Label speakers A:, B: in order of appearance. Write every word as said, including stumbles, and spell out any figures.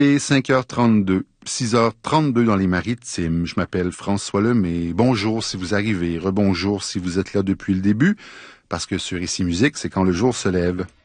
A: Et cinq heures trente-deux, six heures trente-deux dans les Maritimes. Je m'appelle François Lemay. Bonjour si vous arrivez, rebonjour si vous êtes là depuis le début, parce que sur Ici Musique, c'est quand le jour se lève.